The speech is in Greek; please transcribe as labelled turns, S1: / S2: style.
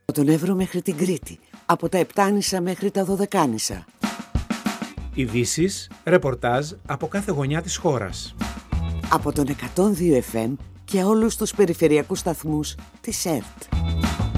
S1: Από τον Εύρο μέχρι την Κρήτη, από τα Επτάνησα μέχρι τα Δωδεκάνησα.
S2: Ειδήσεις, ρεπορτάζ από κάθε γωνιά της χώρας.
S1: Από τον 102 FM και όλους τους περιφερειακούς σταθμούς της ΕΡΤ.